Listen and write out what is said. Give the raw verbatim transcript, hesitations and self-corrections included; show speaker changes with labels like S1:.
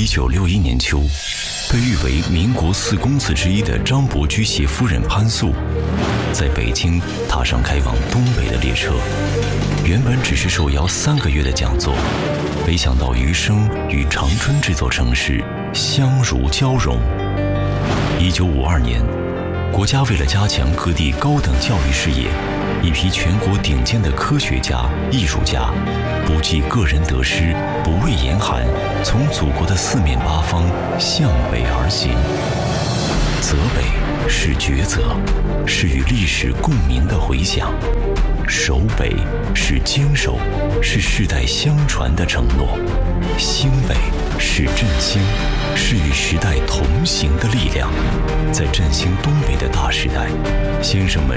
S1: 一九六一年秋，被誉为民国四公子之一的张伯驹携夫人潘素，在北京踏上开往东北的列车。原本只是受邀三个月的讲座，没想到余生与长春这座城市相如交融。一九五二年，国家为了加强各地高等教育事业，一批全国顶尖的科学家、艺术家，不计个人得失，不畏严寒，从祖国的四面八方向北而行。泽北是抉择，是与历史共鸣的回响；守北是坚守，是世代相传的承诺；兴北是振兴，是与时代同行的力量。在振兴东北的大时代，先生们